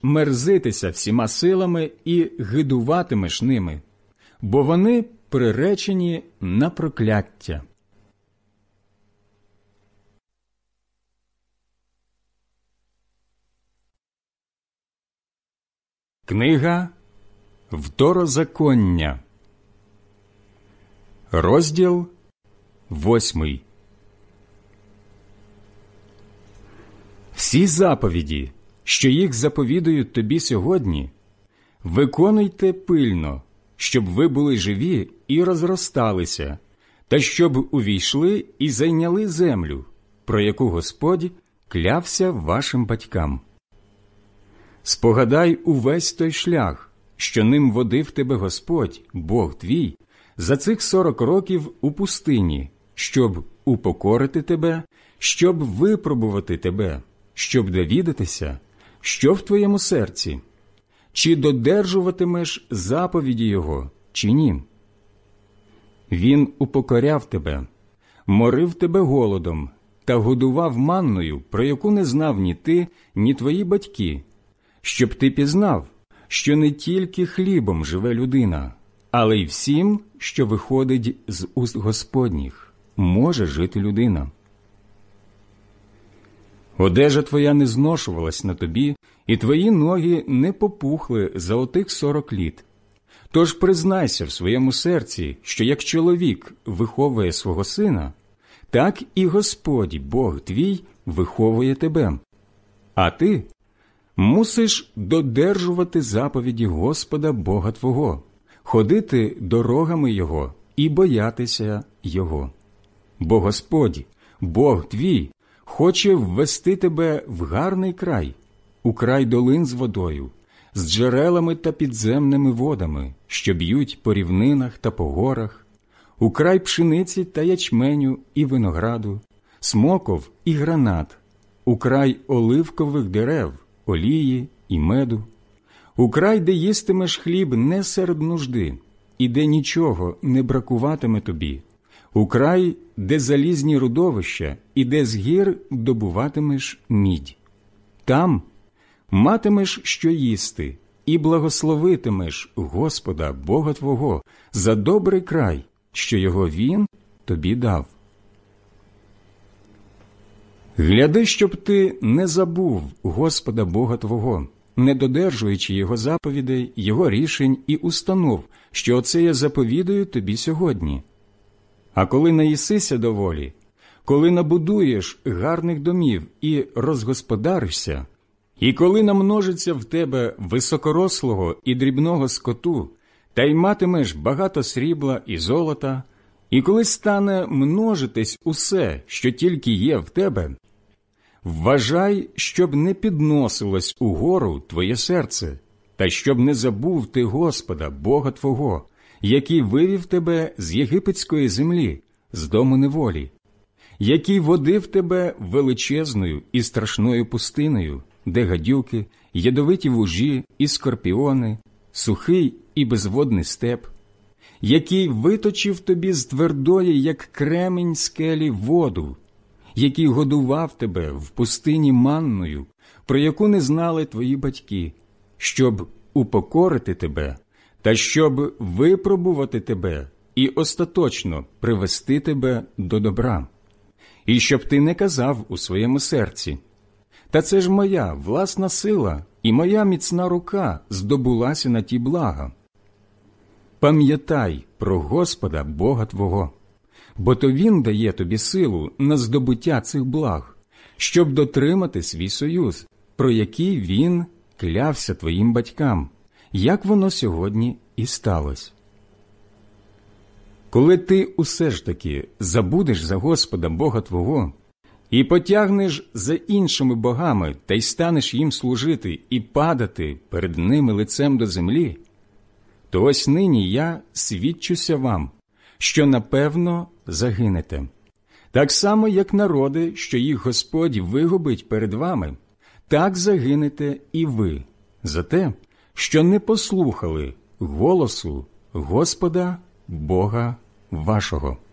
мерзитися всіма силами і гидуватимеш ними, бо вони приречені на прокляття. Книга Второзаконня, розділ 8. Всі заповіді, що їх заповідують тобі сьогодні, виконуйте пильно, щоб ви були живі і розросталися, та щоб увійшли і зайняли землю, про яку Господь клявся вашим батькам. Спогадай увесь той шлях, що ним водив тебе Господь, Бог твій, за цих 40 років у пустині, щоб упокорити тебе, щоб випробувати тебе, щоб довідатися, що в твоєму серці, чи додержуватимеш заповіді Його, чи ні. Він упокоряв тебе, морив тебе голодом та годував манною, про яку не знав ні ти, ні твої батьки, щоб ти пізнав, що не тільки хлібом живе людина, але й всім, що виходить з уст Господніх, може жити людина. Одежа твоя не зношувалась на тобі, і твої ноги не попухли за отих 40 літ. Тож признайся в своєму серці, що як чоловік виховує свого сина, так і Господь, Бог твій, виховує тебе. А ти мусиш додержувати заповіді Господа Бога твого, ходити дорогами Його і боятися Його. Бо Господь, Бог твій, хоче ввести тебе в гарний край, у край долин з водою, з джерелами та підземними водами, що б'ють по рівнинах та по горах, у край пшениці та ячменю і винограду, смоков і гранат, у край оливкових дерев, олії і меду, у край, де їстимеш хліб не серед нужди, і де нічого не бракуватиме тобі, у край, де залізні родовища, і де з гір добуватимеш мідь. Там матимеш що їсти, і благословитимеш Господа, Бога твого, за добрий край, що його Він тобі дав. Гляди, щоб ти не забув Господа Бога твого, не додержуючи Його заповідей, Його рішень і установ, що оце я заповідую тобі сьогодні. А коли наїсися доволі, коли набудуєш гарних домів і розгосподаришся, і коли намножиться в тебе високорослого і дрібного скоту, та й матимеш багато срібла і золота, і коли стане множитись усе, що тільки є в тебе, вважай, щоб не підносилось угору твоє серце, та щоб не забув ти Господа, Бога твого, який вивів тебе з єгипетської землі, з дому неволі, який водив тебе величезною і страшною пустиною, де гадюки, ядовиті вужі і скорпіони, сухий і безводний степ, який виточив тобі з твердої, як кремінь скелі, воду, який годував тебе в пустині манною, про яку не знали твої батьки, щоб упокорити тебе, та щоб випробувати тебе і остаточно привести тебе до добра. І щоб ти не казав у своєму серці: «Та це ж моя власна сила і моя міцна рука здобулася на ті блага». Пам'ятай про Господа Бога твого, бо то Він дає тобі силу на здобуття цих благ, щоб дотримати свій союз, про який Він клявся твоїм батькам, як воно сьогодні і сталося. Коли ти усе ж таки забудеш за Господа Бога твого і потягнеш за іншими богами та й станеш їм служити і падати перед ними лицем до землі, то ось нині я свідчуся вам, що напевно загинете. Так само, як народи, що їх Господь вигубить перед вами, так загинете і ви, за те, що не послухали голосу Господа Бога вашого.